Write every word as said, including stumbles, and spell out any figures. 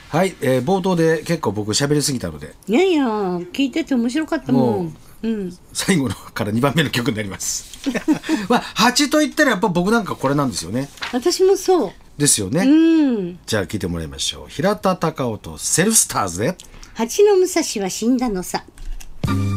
はい、えー、冒頭で結構僕喋りすぎたので、 いやいや聞いてて面白かったもん。もう、うん、 最後のからにばんめの曲になりますまあはちと言ったらやっぱ僕なんかこれなんですよね。 私もそうですよね、 うん、 じゃあ聞いてもらいましょう。平田孝夫とセルフスターズで蜂の武蔵は死んだのさ。